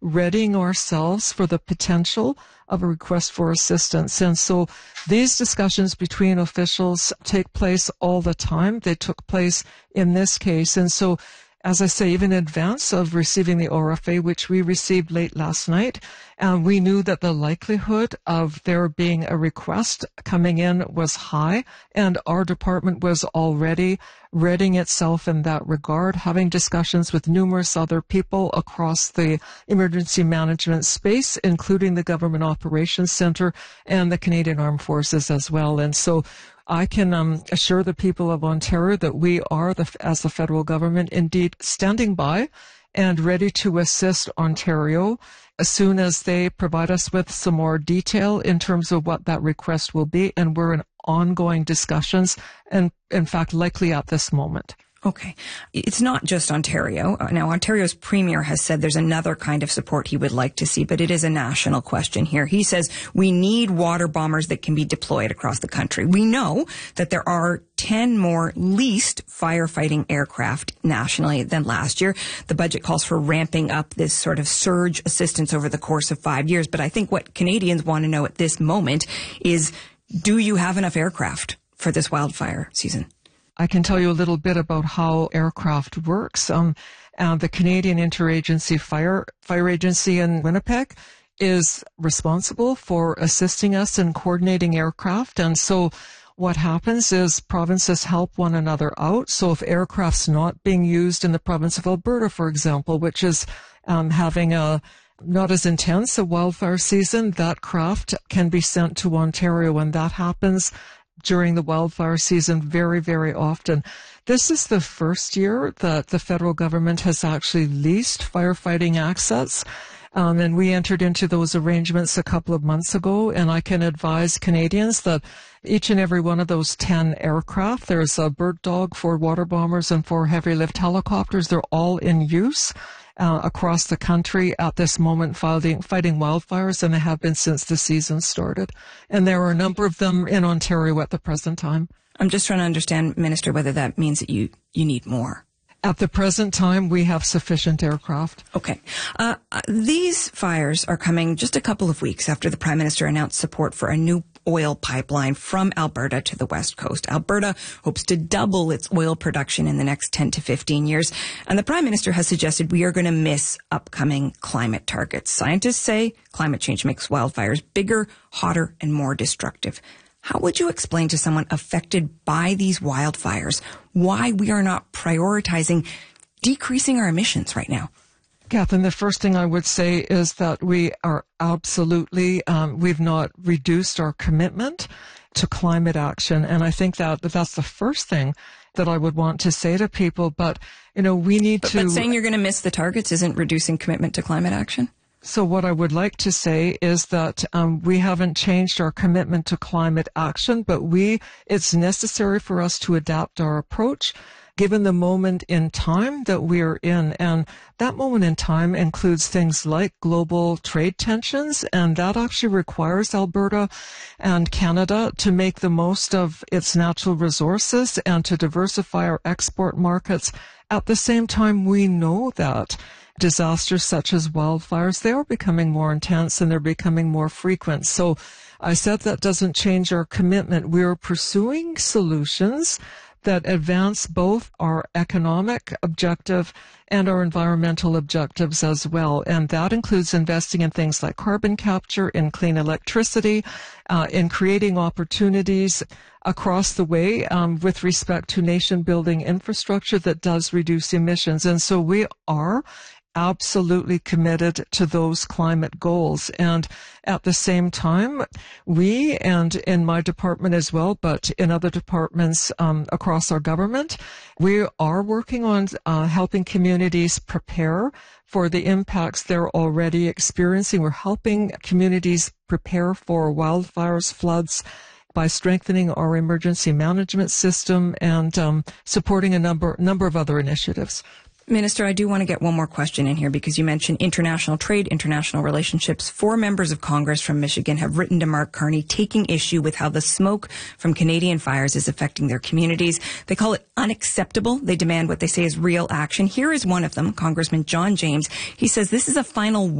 readying ourselves for the potential of a request for assistance. And so these discussions between officials take place all the time. They took place in this case. And so, as I say, even in advance of receiving the RFA, which we received late last night, we knew that the likelihood of there being a request coming in was high, and our department was already readying itself in that regard, having discussions with numerous other people across the emergency management space, including the Government Operations Center and the Canadian Armed Forces as well. And so I can assure the people of Ontario that we are, as the federal government, indeed standing by and ready to assist Ontario as soon as they provide us with some more detail in terms of what that request will be. And we're in ongoing discussions, and in fact, likely at this moment. Okay. It's not just Ontario. Now, Ontario's premier has said there's another kind of support he would like to see, but it is a national question here. He says we need water bombers that can be deployed across the country. We know that there are 10 more leased firefighting aircraft nationally than last year. The budget calls for ramping up this sort of surge assistance over the course of 5 years. But I think what Canadians want to know at this moment is, do you have enough aircraft for this wildfire season? I can tell you a little bit about how aircraft works. The Canadian Interagency Fire Agency in Winnipeg is responsible for assisting us in coordinating aircraft. And so what happens is provinces help one another out. So if aircraft's not being used in the province of Alberta, for example, which is having a not as intense a wildfire season, that craft can be sent to Ontario, and that happens during the wildfire season very, very often. This is the first year that the federal government has actually leased firefighting assets. And we entered into those arrangements a couple of months ago, and I can advise Canadians that each and every one of those 10 aircraft, there's a Bird Dog, 4 water bombers, and 4 heavy lift helicopters. They're all in use across the country at this moment fighting wildfires, and they have been since the season started. And there are a number of them in Ontario at the present time. I'm just trying to understand, Minister, whether that means that you need more. At the present time, we have sufficient aircraft. Okay. These fires are coming just a couple of weeks after the Prime Minister announced support for a new oil pipeline from Alberta to the West Coast. Alberta hopes to double its oil production in the next 10 to 15 years. And the Prime Minister has suggested we are going to miss upcoming climate targets. Scientists say climate change makes wildfires bigger, hotter, and more destructive. How would you explain to someone affected by these wildfires why we are not prioritizing decreasing our emissions right now? Catherine, the first thing I would say is that we are absolutely, we've not reduced our commitment to climate action. And I think that that's the first thing that I would want to say to people. But, we need to... But saying you're going to miss the targets isn't reducing commitment to climate action? So what I would like to say is that we haven't changed our commitment to climate action, but it's necessary for us to adapt our approach given the moment in time that we are in. And that moment in time includes things like global trade tensions, and that actually requires Alberta and Canada to make the most of its natural resources and to diversify our export markets. At the same time, we know that disasters such as wildfires, they are becoming more intense and they're becoming more frequent. So I said that doesn't change our commitment. We're pursuing solutions that advance both our economic objective and our environmental objectives as well. And that includes investing in things like carbon capture, in clean electricity, in creating opportunities across the way with respect to nation-building infrastructure that does reduce emissions. And so we are absolutely committed to those climate goals. And at the same time, we, and in my department as well, but in other departments across our government, we are working on helping communities prepare for the impacts they're already experiencing. We're helping communities prepare for wildfires, floods, by strengthening our emergency management system and supporting a number of other initiatives. Minister, I do want to get one more question in here because you mentioned international trade, international relationships. 4 members of Congress from Michigan have written to Mark Carney taking issue with how the smoke from Canadian fires is affecting their communities. They call it unacceptable. They demand what they say is real action. Here is one of them, Congressman John James. He says this is a final